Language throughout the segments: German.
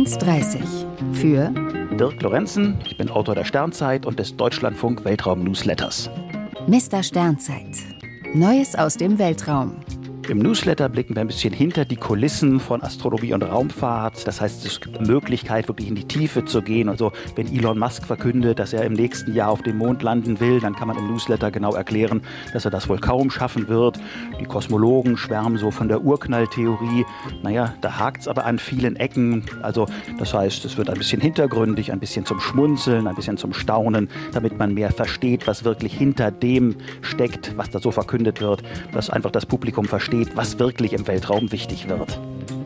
1:30 für Dirk Lorenzen, ich bin Autor der Sternzeit und des Deutschlandfunk Weltraum-Newsletters. Mr. Sternzeit. Neues aus dem Weltraum. Im Newsletter blicken wir ein bisschen hinter die Kulissen von Astronomie und Raumfahrt. Das heißt, es gibt eine Möglichkeit, wirklich in die Tiefe zu gehen. Also wenn Elon Musk verkündet, dass er im nächsten Jahr auf dem Mond landen will, dann kann man im Newsletter genau erklären, dass er das wohl kaum schaffen wird. Die Kosmologen schwärmen so von der Urknalltheorie. Naja, da hakt es aber an vielen Ecken. Also das heißt, es wird ein bisschen hintergründig, ein bisschen zum Schmunzeln, ein bisschen zum Staunen, damit man mehr versteht, was wirklich hinter dem steckt, was da so verkündet wird, dass einfach das Publikum versteht, was wirklich im Weltraum wichtig wird.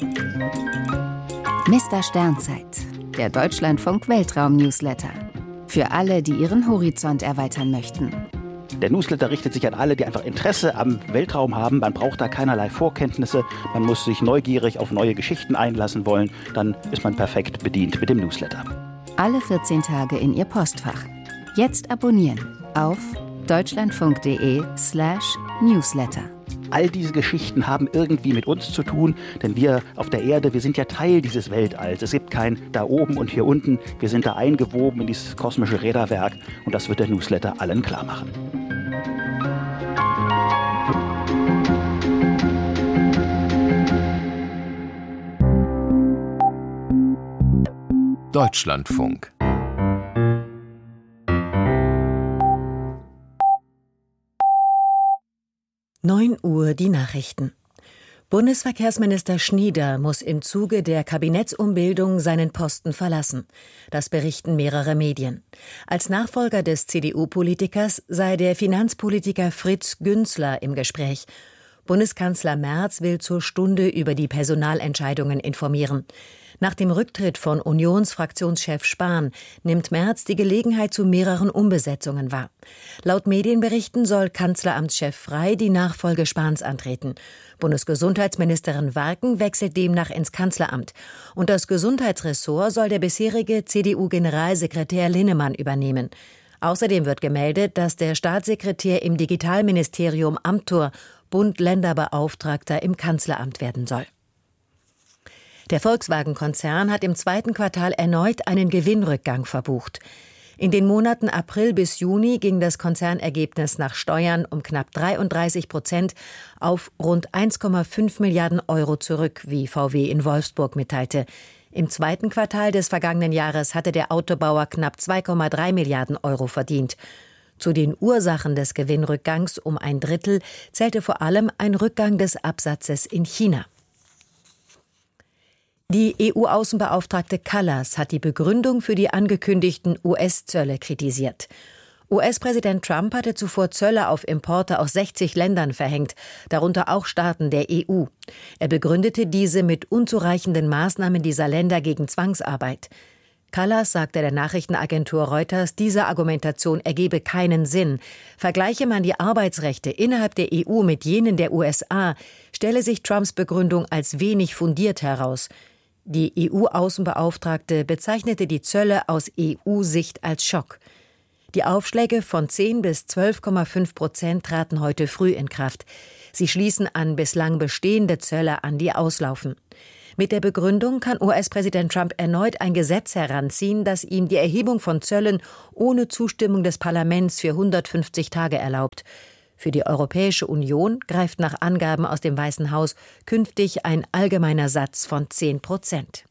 Mr. Sternzeit, der Deutschlandfunk Weltraum-Newsletter. Für alle, die ihren Horizont erweitern möchten. Der Newsletter richtet sich an alle, die einfach Interesse am Weltraum haben. Man braucht da keinerlei Vorkenntnisse. Man muss sich neugierig auf neue Geschichten einlassen wollen. Dann ist man perfekt bedient mit dem Newsletter. Alle 14 Tage in Ihr Postfach. Jetzt abonnieren auf deutschlandfunk.de/newsletter. All diese Geschichten haben irgendwie mit uns zu tun, denn wir auf der Erde, wir sind ja Teil dieses Weltalls. Es gibt kein da oben und hier unten. Wir sind da eingewoben in dieses kosmische Räderwerk und das wird der Newsletter allen klar machen. Deutschlandfunk. Uhr die Nachrichten. Bundesverkehrsminister Schnieder muss im Zuge der Kabinettsumbildung seinen Posten verlassen. Das berichten mehrere Medien. Als Nachfolger des CDU-Politikers sei der Finanzpolitiker Fritz Günzler im Gespräch. Bundeskanzler Merz will zur Stunde über die Personalentscheidungen informieren. Nach dem Rücktritt von Unionsfraktionschef Spahn nimmt Merz die Gelegenheit zu mehreren Umbesetzungen wahr. Laut Medienberichten soll Kanzleramtschef Frey die Nachfolge Spahns antreten. Bundesgesundheitsministerin Warken wechselt demnach ins Kanzleramt. Und das Gesundheitsressort soll der bisherige CDU-Generalsekretär Linnemann übernehmen. Außerdem wird gemeldet, dass der Staatssekretär im Digitalministerium Amthor Bund-Länder-Beauftragter im Kanzleramt werden soll. Der Volkswagen-Konzern hat im zweiten Quartal erneut einen Gewinnrückgang verbucht. In den Monaten April bis Juni ging das Konzernergebnis nach Steuern um knapp 33% auf rund 1,5 Milliarden Euro zurück, wie VW in Wolfsburg mitteilte. Im zweiten Quartal des vergangenen Jahres hatte der Autobauer knapp 2,3 Milliarden Euro verdient. Zu den Ursachen des Gewinnrückgangs um ein Drittel zählte vor allem ein Rückgang des Absatzes in China. Die EU-Außenbeauftragte Kallas hat die Begründung für die angekündigten US-Zölle kritisiert. US-Präsident Trump hatte zuvor Zölle auf Importe aus 60 Ländern verhängt, darunter auch Staaten der EU. Er begründete diese mit unzureichenden Maßnahmen dieser Länder gegen Zwangsarbeit. Kallas sagte der Nachrichtenagentur Reuters, diese Argumentation ergebe keinen Sinn. Vergleiche man die Arbeitsrechte innerhalb der EU mit jenen der USA, stelle sich Trumps Begründung als wenig fundiert heraus. Die EU-Außenbeauftragte bezeichnete die Zölle aus EU-Sicht als Schock. Die Aufschläge von 10 bis 12,5% traten heute früh in Kraft. Sie schließen an bislang bestehende Zölle an, die auslaufen. Mit der Begründung kann US-Präsident Trump erneut ein Gesetz heranziehen, das ihm die Erhebung von Zöllen ohne Zustimmung des Parlaments für 150 Tage erlaubt. Für die Europäische Union greift nach Angaben aus dem Weißen Haus künftig ein allgemeiner Satz von 10%.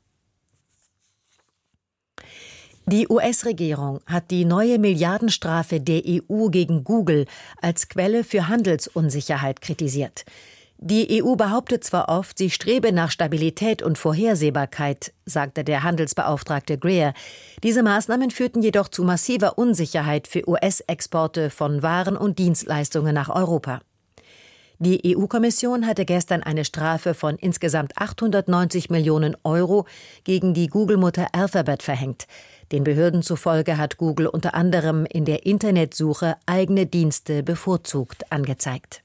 Die US-Regierung hat die neue Milliardenstrafe der EU gegen Google als Quelle für Handelsunsicherheit kritisiert. Die EU behauptet zwar oft, sie strebe nach Stabilität und Vorhersehbarkeit, sagte der Handelsbeauftragte Greer. Diese Maßnahmen führten jedoch zu massiver Unsicherheit für US-Exporte von Waren und Dienstleistungen nach Europa. Die EU-Kommission hatte gestern eine Strafe von insgesamt 890 Millionen Euro gegen die Google-Mutter Alphabet verhängt. Den Behörden zufolge hat Google unter anderem in der Internetsuche eigene Dienste bevorzugt angezeigt.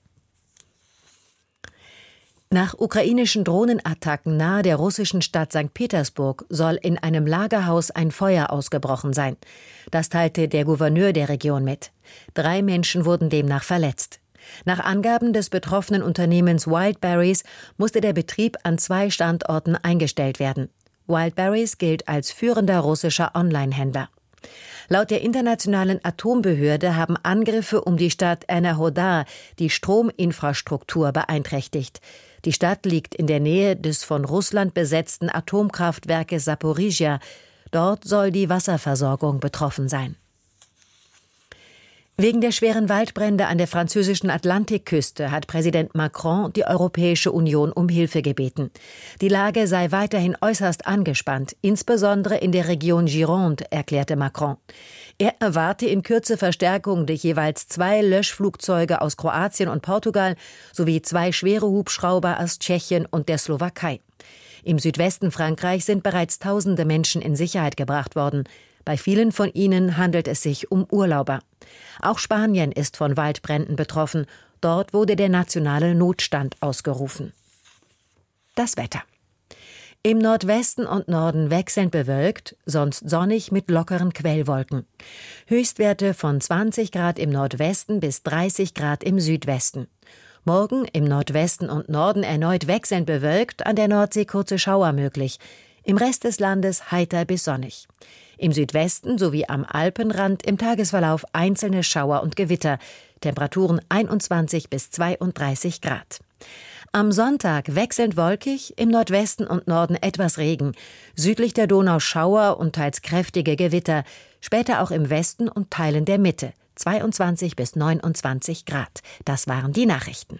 Nach ukrainischen Drohnenattacken nahe der russischen Stadt St. Petersburg soll in einem Lagerhaus ein Feuer ausgebrochen sein. Das teilte der Gouverneur der Region mit. 3 Menschen wurden demnach verletzt. Nach Angaben des betroffenen Unternehmens Wildberries musste der Betrieb an 2 Standorten eingestellt werden. Wildberries gilt als führender russischer Online-Händler. Laut der Internationalen Atombehörde haben Angriffe um die Stadt Enerhodar die Strominfrastruktur beeinträchtigt. Die Stadt liegt in der Nähe des von Russland besetzten Atomkraftwerkes Saporizhia. Dort soll die Wasserversorgung betroffen sein. Wegen der schweren Waldbrände an der französischen Atlantikküste hat Präsident Macron die Europäische Union um Hilfe gebeten. Die Lage sei weiterhin äußerst angespannt, insbesondere in der Region Gironde, erklärte Macron. Er erwarte in Kürze Verstärkung durch jeweils 2 Löschflugzeuge aus Kroatien und Portugal sowie 2 schwere Hubschrauber aus Tschechien und der Slowakei. Im Südwesten Frankreichs sind bereits Tausende Menschen in Sicherheit gebracht worden. Bei vielen von ihnen handelt es sich um Urlauber. Auch Spanien ist von Waldbränden betroffen. Dort wurde der nationale Notstand ausgerufen. Das Wetter. Im Nordwesten und Norden wechselnd bewölkt, sonst sonnig mit lockeren Quellwolken. Höchstwerte von 20 Grad im Nordwesten bis 30 Grad im Südwesten. Morgen im Nordwesten und Norden erneut wechselnd bewölkt, an der Nordsee kurze Schauer möglich. Im Rest des Landes heiter bis sonnig. Im Südwesten sowie am Alpenrand im Tagesverlauf einzelne Schauer und Gewitter. Temperaturen 21 bis 32 Grad. Am Sonntag wechselnd wolkig, im Nordwesten und Norden etwas Regen. Südlich der Donau Schauer und teils kräftige Gewitter. Später auch im Westen und Teilen der Mitte. 22 bis 29 Grad. Das waren die Nachrichten.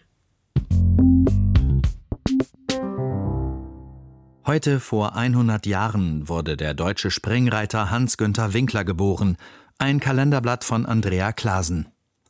Heute vor 100 Jahren wurde der deutsche Springreiter Hans-Günther Winkler geboren. Ein Kalenderblatt von Andrea Klaasen.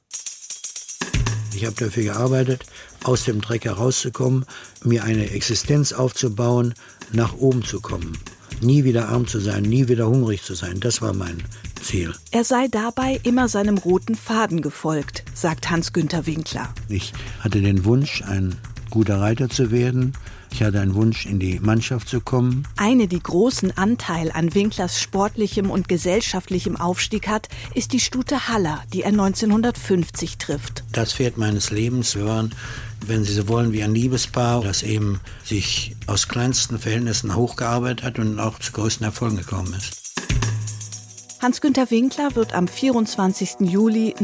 Ich habe dafür gearbeitet, aus dem Dreck herauszukommen, mir eine Existenz aufzubauen, nach oben zu kommen. Nie wieder arm zu sein, nie wieder hungrig zu sein, das war mein Ziel. Er sei dabei immer seinem roten Faden gefolgt, sagt Hans-Günther Winkler. Ich hatte den Wunsch, ein guter Reiter zu werden. Ich hatte einen Wunsch, in die Mannschaft zu kommen. Eine, die großen Anteil an Winklers sportlichem und gesellschaftlichem Aufstieg hat, ist die Stute Haller, die er 1950 trifft. Das Pferd meines Lebens. Wir waren, wenn Sie so wollen, wie ein Liebespaar, das eben sich aus kleinsten Verhältnissen hochgearbeitet hat und auch zu größten Erfolgen gekommen ist. Hans-Günther Winkler wird am 24. Juli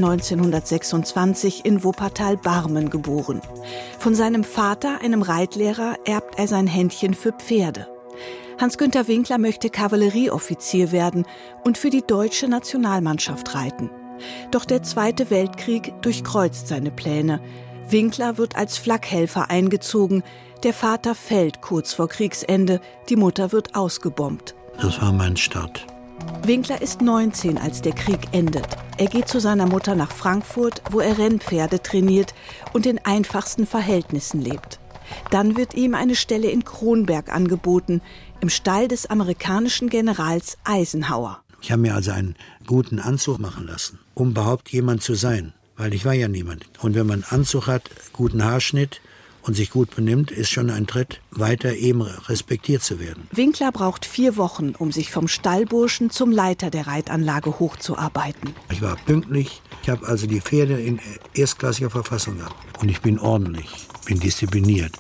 1926 in Wuppertal-Barmen geboren. Von seinem Vater, einem Reitlehrer, erbt er sein Händchen für Pferde. Hans-Günther Winkler möchte Kavallerieoffizier werden und für die deutsche Nationalmannschaft reiten. Doch der Zweite Weltkrieg durchkreuzt seine Pläne. Winkler wird als Flakhelfer eingezogen. Der Vater fällt kurz vor Kriegsende, die Mutter wird ausgebombt. Das war mein Start. Winkler ist 19, als der Krieg endet. Er geht zu seiner Mutter nach Frankfurt, wo er Rennpferde trainiert und in einfachsten Verhältnissen lebt. Dann wird ihm eine Stelle in Kronberg angeboten, im Stall des amerikanischen Generals Eisenhower. Ich habe mir also einen guten Anzug machen lassen, um überhaupt jemand zu sein, weil ich war ja niemand. Und wenn man einen Anzug hat, guten Haarschnitt und sich gut benimmt, ist schon ein Tritt, weiter eben respektiert zu werden. Winkler braucht 4 Wochen, um sich vom Stallburschen zum Leiter der Reitanlage hochzuarbeiten. Ich war pünktlich, ich habe also die Pferde in erstklassiger Verfassung gehabt. Und ich bin ordentlich, bin diszipliniert.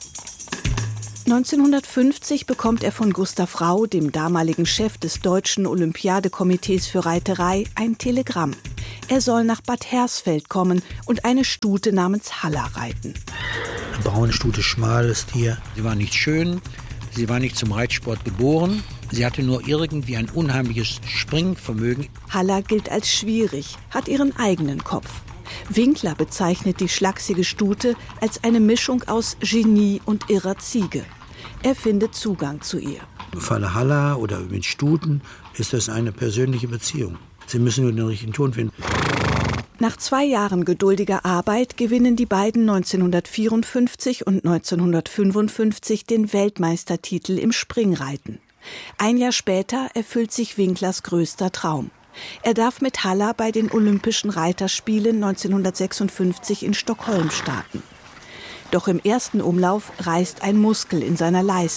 1950 bekommt er von Gustav Rau, dem damaligen Chef des Deutschen Olympiadekomitees für Reiterei, ein Telegramm. Er soll nach Bad Hersfeld kommen und eine Stute namens Haller reiten. Eine braune Stute, schmales Tier. Sie war nicht schön, sie war nicht zum Reitsport geboren. Sie hatte nur irgendwie ein unheimliches Springvermögen. Haller gilt als schwierig, hat ihren eigenen Kopf. Winkler bezeichnet die schlachsige Stute als eine Mischung aus Genie und irrer Ziege. Er findet Zugang zu ihr. Im Falle Haller oder mit Stuten ist das eine persönliche Beziehung. Sie müssen nur den richtigen Ton finden. Nach 2 Jahren geduldiger Arbeit gewinnen die beiden 1954 und 1955 den Weltmeistertitel im Springreiten. Ein Jahr später erfüllt sich Winklers größter Traum. Er darf mit Haller bei den Olympischen Reiterspielen 1956 in Stockholm starten. Doch im ersten Umlauf reißt ein Muskel in seiner Leiste.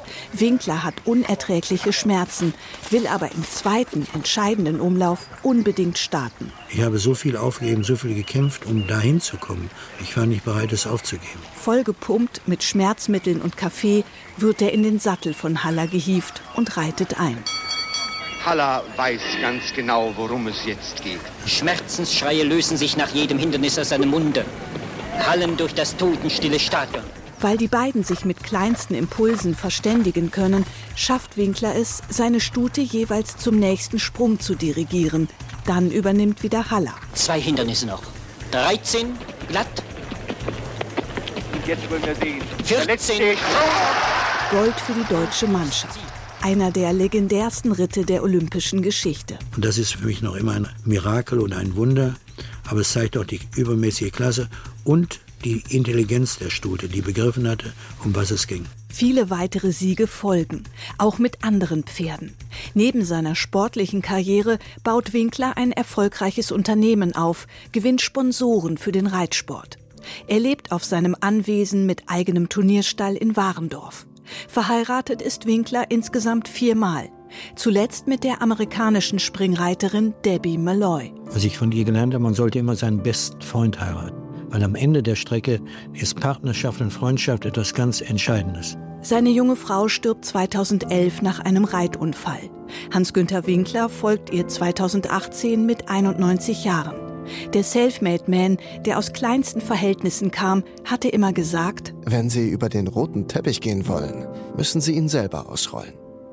Winkler hat unerträgliche Schmerzen, will aber im zweiten, entscheidenden Umlauf unbedingt starten. Ich habe so viel aufgegeben, so viel gekämpft, um dahin zu kommen. Ich war nicht bereit, es aufzugeben. Vollgepumpt mit Schmerzmitteln und Kaffee wird er in den Sattel von Haller gehievt und reitet ein. Haller weiß ganz genau, worum es jetzt geht. Schmerzensschreie lösen sich nach jedem Hindernis aus seinem Munde, hallen durch das totenstille Stadion. Weil die beiden sich mit kleinsten Impulsen verständigen können, schafft Winkler es, seine Stute jeweils zum nächsten Sprung zu dirigieren. Dann übernimmt wieder Haller. 2 Hindernisse noch. 13, glatt. Und jetzt wollen wir sehen. 14. Gold für die deutsche Mannschaft. Einer der legendärsten Ritte der olympischen Geschichte. Und das ist für mich noch immer ein Mirakel und ein Wunder. Aber es zeigt auch die übermäßige Klasse und die Intelligenz der Stute, die begriffen hatte, um was es ging. Viele weitere Siege folgen, auch mit anderen Pferden. Neben seiner sportlichen Karriere baut Winkler ein erfolgreiches Unternehmen auf, gewinnt Sponsoren für den Reitsport. Er lebt auf seinem Anwesen mit eigenem Turnierstall in Warendorf. Verheiratet ist Winkler insgesamt 4-mal. Zuletzt mit der amerikanischen Springreiterin Debbie Malloy. Was ich von ihr gelernt habe, man sollte immer seinen besten Freund heiraten. Weil am Ende der Strecke ist Partnerschaft und Freundschaft etwas ganz Entscheidendes. Seine junge Frau stirbt 2011 nach einem Reitunfall. Hans-Günther Winkler folgt ihr 2018 mit 91 Jahren. Der Selfmade-Man, der aus kleinsten Verhältnissen kam, hatte immer gesagt: Wenn Sie über den roten Teppich gehen wollen, müssen Sie ihn selber ausrollen.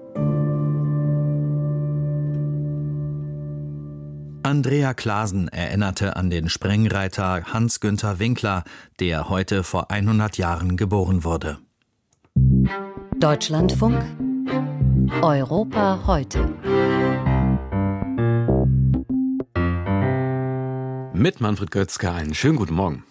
Andrea Clasen erinnerte an den Sprengreiter Hans-Günther Winkler, der heute vor 100 Jahren geboren wurde. Deutschlandfunk Europa heute. Mit Manfred Götzke einen schönen guten Morgen.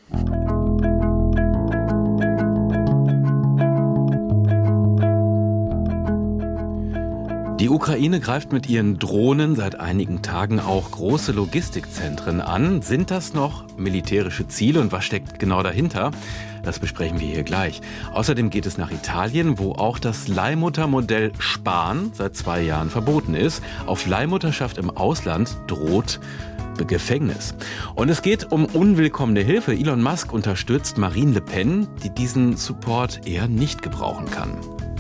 Die Ukraine greift mit ihren Drohnen seit einigen Tagen auch große Logistikzentren an. Sind das noch militärische Ziele und was steckt genau dahinter? Das besprechen wir hier gleich. Außerdem geht es nach Italien, wo auch das Leihmuttermodell Spahn seit 2 Jahren verboten ist. Auf Leihmutterschaft im Ausland droht Gefängnis. Und es geht um unwillkommene Hilfe. Elon Musk unterstützt Marine Le Pen, die diesen Support eher nicht gebrauchen kann.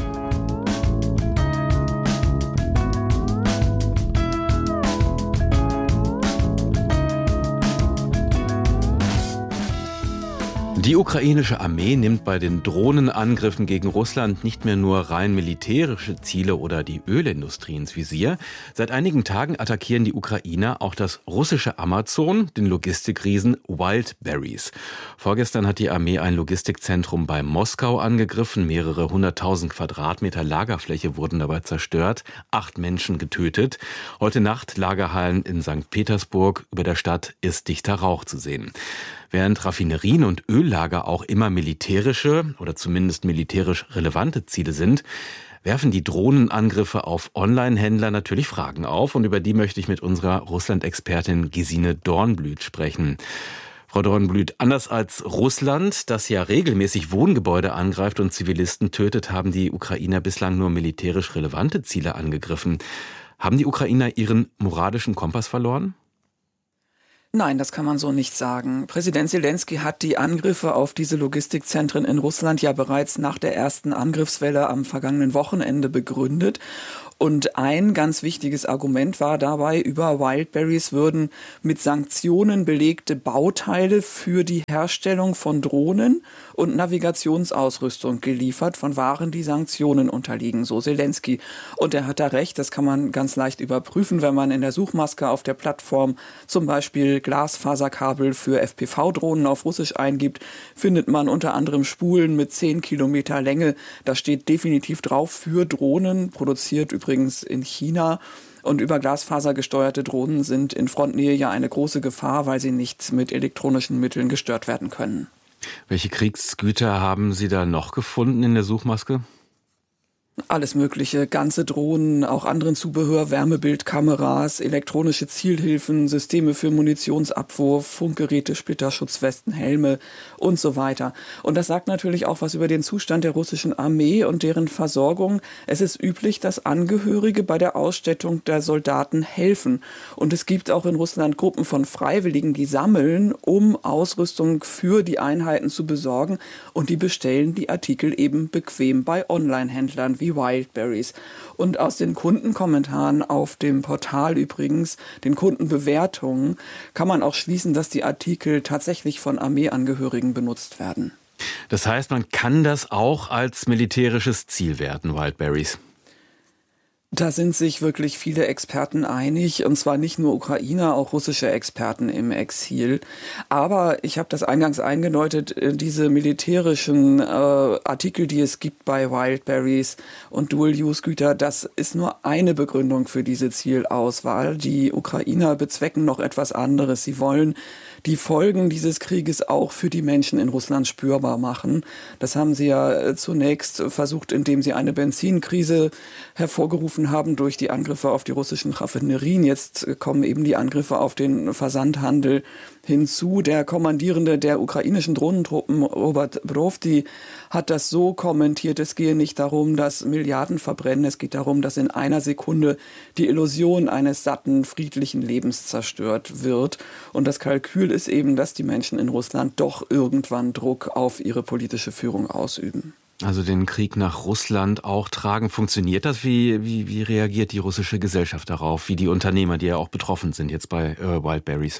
Die ukrainische Armee nimmt bei den Drohnenangriffen gegen Russland nicht mehr nur rein militärische Ziele oder die Ölindustrie ins Visier. Seit einigen Tagen attackieren die Ukrainer auch das russische Amazon, den Logistikriesen Wildberries. Vorgestern hat die Armee ein Logistikzentrum bei Moskau angegriffen. Mehrere 100.000 Quadratmeter Lagerfläche wurden dabei zerstört, 8 Menschen getötet. Heute Nacht Lagerhallen in St. Petersburg. Über der Stadt ist dichter Rauch zu sehen. Während Raffinerien und Öllager auch immer militärische oder zumindest militärisch relevante Ziele sind, werfen die Drohnenangriffe auf Online-Händler natürlich Fragen auf. Und über die möchte ich mit unserer Russland-Expertin Gesine Dornblüt sprechen. Frau Dornblüt, anders als Russland, das ja regelmäßig Wohngebäude angreift und Zivilisten tötet, haben die Ukrainer bislang nur militärisch relevante Ziele angegriffen. Haben die Ukrainer ihren moralischen Kompass verloren? Nein, das kann man so nicht sagen. Präsident Selenskyj hat die Angriffe auf diese Logistikzentren in Russland ja bereits nach der ersten Angriffswelle am vergangenen Wochenende begründet. Und ein ganz wichtiges Argument war dabei, über Wildberries würden mit Sanktionen belegte Bauteile für die Herstellung von Drohnen und Navigationsausrüstung geliefert von Waren, die Sanktionen unterliegen, so Selenskyj. Und er hat da recht, das kann man ganz leicht überprüfen, wenn man in der Suchmaske auf der Plattform zum Beispiel Glasfaserkabel für FPV-Drohnen auf Russisch eingibt, findet man unter anderem Spulen mit 10 Kilometer Länge. Da steht definitiv drauf für Drohnen, produziert übrigens in China. Und über Glasfaser gesteuerte Drohnen sind in Frontnähe ja eine große Gefahr, weil sie nicht mit elektronischen Mitteln gestört werden können. Welche Kriegsgüter haben Sie da noch gefunden in der Suchmaske? Alles Mögliche, ganze Drohnen, auch anderen Zubehör, Wärmebildkameras, elektronische Zielhilfen, Systeme für Munitionsabwurf, Funkgeräte, Splitterschutzwesten, Helme und so weiter. Und das sagt natürlich auch was über den Zustand der russischen Armee und deren Versorgung. Es ist üblich, dass Angehörige bei der Ausstattung der Soldaten helfen. Und es gibt auch in Russland Gruppen von Freiwilligen, die sammeln, um Ausrüstung für die Einheiten zu besorgen. Und die bestellen die Artikel eben bequem bei Online-Händlern wie Wildberries. Und aus den Kundenkommentaren auf dem Portal übrigens, den Kundenbewertungen, kann man auch schließen, dass die Artikel tatsächlich von Armeeangehörigen benutzt werden. Das heißt, man kann das auch als militärisches Ziel werten, Wildberries. Da sind sich wirklich viele Experten einig, und zwar nicht nur Ukrainer, auch russische Experten im Exil. Aber ich habe das eingangs eingedeutet, diese militärischen Artikel, die es gibt bei Wildberries und Dual-Use-Güter, das ist nur eine Begründung für diese Zielauswahl. Die Ukrainer bezwecken noch etwas anderes. Sie wollen die Folgen dieses Krieges auch für die Menschen in Russland spürbar machen. Das haben sie ja zunächst versucht, indem sie eine Benzinkrise hervorgerufen haben durch die Angriffe auf die russischen Raffinerien. Jetzt kommen eben die Angriffe auf den Versandhandel hinzu. Der Kommandierende der ukrainischen Drohnentruppen, Robert Brovdi, hat das so kommentiert: Es gehe nicht darum, dass Milliarden verbrennen. Es geht darum, dass in einer Sekunde die Illusion eines satten, friedlichen Lebens zerstört wird. Und das Kalkül ist eben, dass die Menschen in Russland doch irgendwann Druck auf ihre politische Führung ausüben. Also den Krieg nach Russland auch tragen. Funktioniert das? Wie reagiert die russische Gesellschaft darauf? Wie die Unternehmer, die ja auch betroffen sind jetzt bei Wildberries?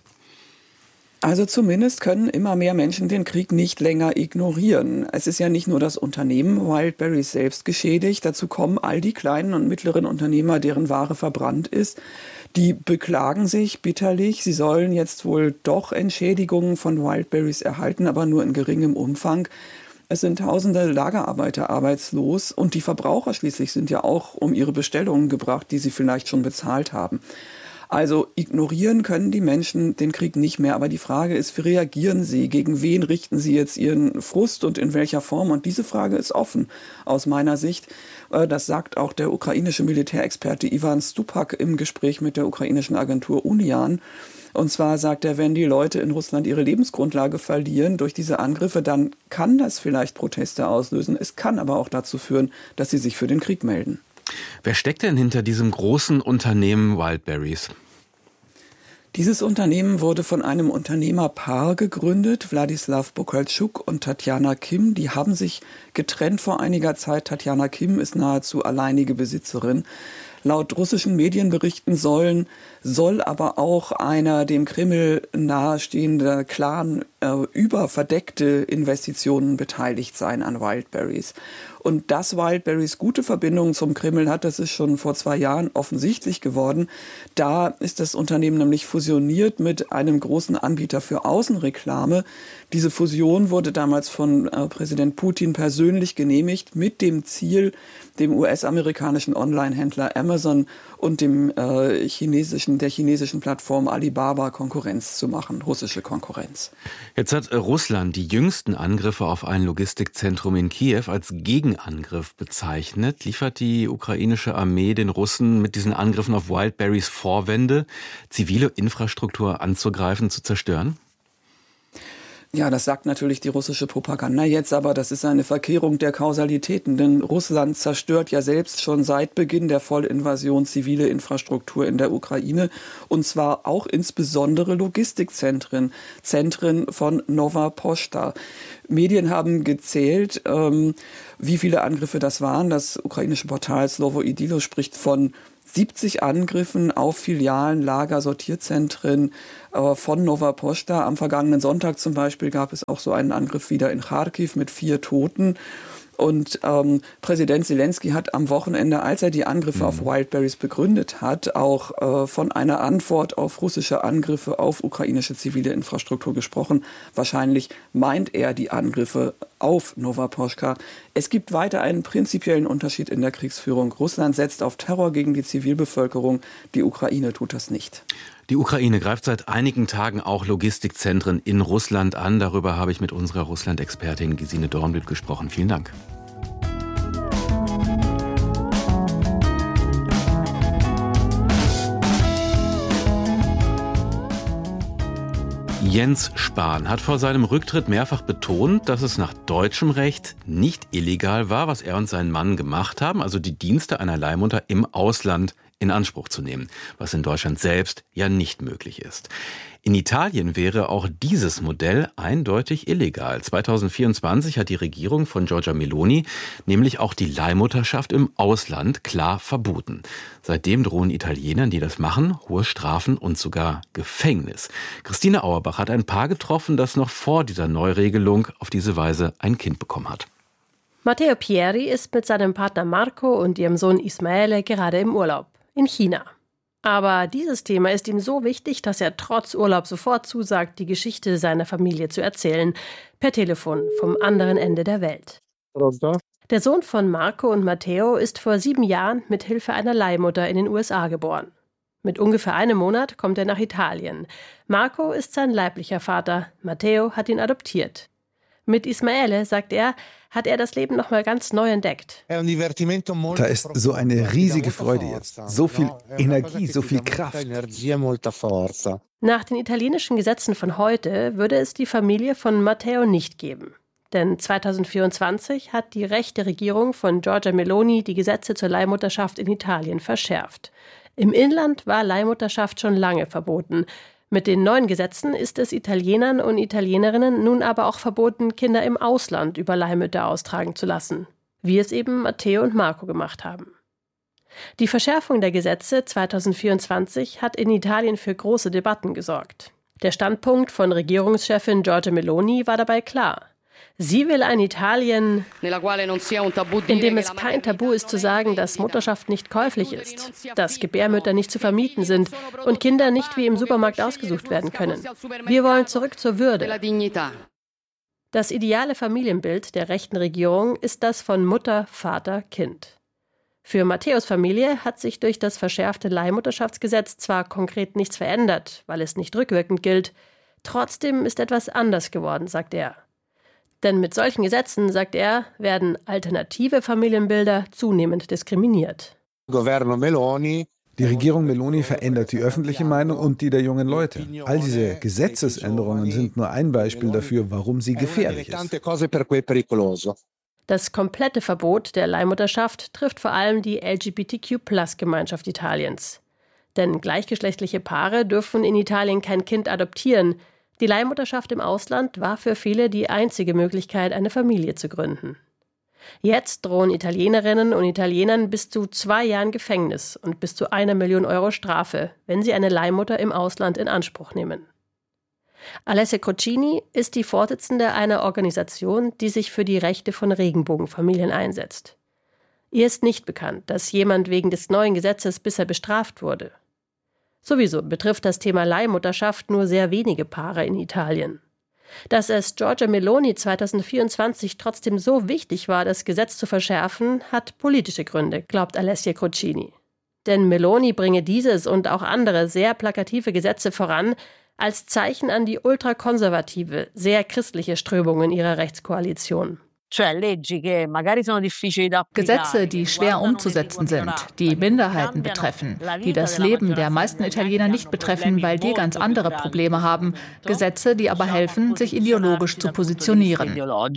Also zumindest können immer mehr Menschen den Krieg nicht länger ignorieren. Es ist ja nicht nur das Unternehmen Wildberries selbst geschädigt. Dazu kommen all die kleinen und mittleren Unternehmer, deren Ware verbrannt ist. Die beklagen sich bitterlich. Sie sollen jetzt wohl doch Entschädigungen von Wildberries erhalten, aber nur in geringem Umfang. Es sind tausende Lagerarbeiter arbeitslos, und die Verbraucher schließlich sind ja auch um ihre Bestellungen gebracht, die sie vielleicht schon bezahlt haben. Also ignorieren können die Menschen den Krieg nicht mehr. Aber die Frage ist, wie reagieren sie? Gegen wen richten sie jetzt ihren Frust und in welcher Form? Und diese Frage ist offen aus meiner Sicht. Das sagt auch der ukrainische Militärexperte Ivan Stupak im Gespräch mit der ukrainischen Agentur Unian. Und zwar sagt er, wenn die Leute in Russland ihre Lebensgrundlage verlieren durch diese Angriffe, dann kann das vielleicht Proteste auslösen. Es kann aber auch dazu führen, dass sie sich für den Krieg melden. Wer steckt denn hinter diesem großen Unternehmen Wildberries? Dieses Unternehmen wurde von einem Unternehmerpaar gegründet, Wladislaw Bokaltschuk und Tatjana Kim. Die haben sich getrennt vor einiger Zeit. Tatjana Kim ist nahezu alleinige Besitzerin. Laut russischen Medienberichten soll aber auch einer dem Kreml nahestehender Clan über verdeckte Investitionen beteiligt sein an Wildberries. Und dass Wildberries gute Verbindungen zum Kreml hat, das ist schon vor 2 Jahren offensichtlich geworden. Da ist das Unternehmen nämlich fusioniert mit einem großen Anbieter für Außenreklame. Diese Fusion wurde damals von Präsident Putin persönlich genehmigt, mit dem Ziel, dem US-amerikanischen Online-Händler Amazon und der chinesischen Plattform Alibaba Konkurrenz zu machen, russische Konkurrenz. Jetzt hat Russland die jüngsten Angriffe auf ein Logistikzentrum in Kiew als Gegenangriff bezeichnet. Liefert die ukrainische Armee den Russen mit diesen Angriffen auf Wildberries Vorwände, zivile Infrastruktur anzugreifen, zu zerstören? Ja, das sagt natürlich die russische Propaganda jetzt, aber das ist eine Verkehrung der Kausalitäten, denn Russland zerstört ja selbst schon seit Beginn der Vollinvasion zivile Infrastruktur in der Ukraine, und zwar auch insbesondere Logistikzentren, Zentren von Nova Pošta. Medien haben gezählt, wie viele Angriffe das waren. Das ukrainische Portal Slovo i Dilo spricht von 70 Angriffen auf Filialen, Lager, Sortierzentren von Nova Pošta. Am vergangenen Sonntag zum Beispiel gab es auch so einen Angriff wieder in Charkiw mit 4 Toten. Und Präsident Zelensky hat am Wochenende, als er die Angriffe auf Wildberries begründet hat, auch von einer Antwort auf russische Angriffe auf ukrainische zivile Infrastruktur gesprochen. Wahrscheinlich meint er die Angriffe auf Nova Pošta. Es gibt weiter einen prinzipiellen Unterschied in der Kriegsführung. Russland setzt auf Terror gegen die Zivilbevölkerung. Die Ukraine tut das nicht. Die Ukraine greift seit einigen Tagen auch Logistikzentren in Russland an. Darüber habe ich mit unserer Russland-Expertin Gesine Dornbühl gesprochen. Vielen Dank. Jens Spahn hat vor seinem Rücktritt mehrfach betont, dass es nach deutschem Recht nicht illegal war, was er und sein Mann gemacht haben, also die Dienste einer Leihmutter im Ausland in Anspruch zu nehmen, was in Deutschland selbst ja nicht möglich ist. In Italien wäre auch dieses Modell eindeutig illegal. 2024 hat die Regierung von Giorgia Meloni nämlich auch die Leihmutterschaft im Ausland klar verboten. Seitdem drohen Italienern, die das machen, hohe Strafen und sogar Gefängnis. Christine Auerbach hat ein Paar getroffen, das noch vor dieser Neuregelung auf diese Weise ein Kind bekommen hat. Matteo Pieri ist mit seinem Partner Marco und ihrem Sohn Ismaele gerade im Urlaub in China. Aber dieses Thema ist ihm so wichtig, dass er trotz Urlaub sofort zusagt, die Geschichte seiner Familie zu erzählen. Per Telefon vom anderen Ende der Welt. Der Sohn von Marco und Matteo ist vor 7 Jahren mit Hilfe einer Leihmutter in den USA geboren. Mit ungefähr einem Monat kommt er nach Italien. Marco ist sein leiblicher Vater. Matteo hat ihn adoptiert. Mit Ismaele, sagt er, hat er das Leben noch mal ganz neu entdeckt. Da ist so eine riesige Freude jetzt. So viel Energie, so viel Kraft. Nach den italienischen Gesetzen von heute würde es die Familie von Matteo nicht geben. Denn 2024 hat die rechte Regierung von Giorgia Meloni die Gesetze zur Leihmutterschaft in Italien verschärft. Im Inland war Leihmutterschaft schon lange verboten. Mit den neuen Gesetzen ist es Italienern und Italienerinnen nun aber auch verboten, Kinder im Ausland über Leihmütter austragen zu lassen, wie es eben Matteo und Marco gemacht haben. Die Verschärfung der Gesetze 2024 hat in Italien für große Debatten gesorgt. Der Standpunkt von Regierungschefin Giorgia Meloni war dabei klar. Sie will ein Italien, in dem es kein Tabu ist zu sagen, dass Mutterschaft nicht käuflich ist, dass Gebärmütter nicht zu vermieten sind und Kinder nicht wie im Supermarkt ausgesucht werden können. Wir wollen zurück zur Würde. Das ideale Familienbild der rechten Regierung ist das von Mutter, Vater, Kind. Für Matteos Familie hat sich durch das verschärfte Leihmutterschaftsgesetz zwar konkret nichts verändert, weil es nicht rückwirkend gilt, trotzdem ist etwas anders geworden, sagt er. Denn mit solchen Gesetzen, sagt er, werden alternative Familienbilder zunehmend diskriminiert. Die Regierung Meloni verändert die öffentliche Meinung und die der jungen Leute. All diese Gesetzesänderungen sind nur ein Beispiel dafür, warum sie gefährlich ist. Das komplette Verbot der Leihmutterschaft trifft vor allem die LGBTQ+-Gemeinschaft Italiens. Denn gleichgeschlechtliche Paare dürfen in Italien kein Kind adoptieren. Die Leihmutterschaft im Ausland war für viele die einzige Möglichkeit, eine Familie zu gründen. Jetzt drohen Italienerinnen und Italienern bis zu 2 Jahren Gefängnis und bis zu 1 Million Euro Strafe, wenn sie eine Leihmutter im Ausland in Anspruch nehmen. Alessia Crocini ist die Vorsitzende einer Organisation, die sich für die Rechte von Regenbogenfamilien einsetzt. Ihr ist nicht bekannt, dass jemand wegen des neuen Gesetzes bisher bestraft wurde. Sowieso betrifft das Thema Leihmutterschaft nur sehr wenige Paare in Italien. Dass es Giorgia Meloni 2024 trotzdem so wichtig war, das Gesetz zu verschärfen, hat politische Gründe, glaubt Alessia Crocini. Denn Meloni bringe dieses und auch andere sehr plakative Gesetze voran, als Zeichen an die ultrakonservative, sehr christliche Strömungen ihrer Rechtskoalition. Gesetze, die schwer umzusetzen sind, die Minderheiten betreffen, die das Leben der meisten Italiener nicht betreffen, weil die ganz andere Probleme haben. Gesetze, die aber helfen, sich ideologisch zu positionieren.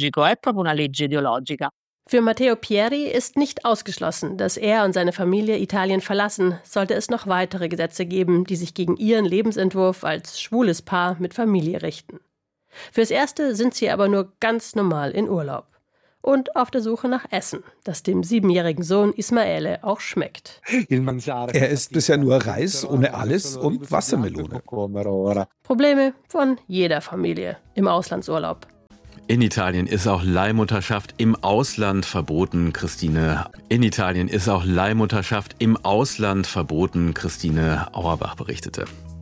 Für Matteo Pieri ist nicht ausgeschlossen, dass er und seine Familie Italien verlassen, sollte es noch weitere Gesetze geben, die sich gegen ihren Lebensentwurf als schwules Paar mit Familie richten. Fürs Erste sind sie aber nur ganz normal in Urlaub. Und auf der Suche nach Essen, das dem 7-jährigen Sohn Ismaele auch schmeckt. Er isst bisher nur Reis ohne alles und Wassermelone. Probleme von jeder Familie im Auslandsurlaub. In Italien ist auch Leihmutterschaft im Ausland verboten, Christine. In Italien ist auch Leihmutterschaft im Ausland verboten, Christine Auerbach berichtete.